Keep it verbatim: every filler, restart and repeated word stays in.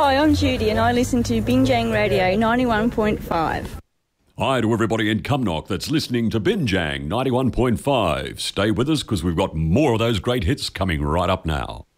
Hi, I'm Judy and I listen to Binjang Radio ninety-one point five. Hi to everybody in Cumnock that's listening to Binjang ninety-one point five. Stay with us because we've got more of those great hits coming right up now.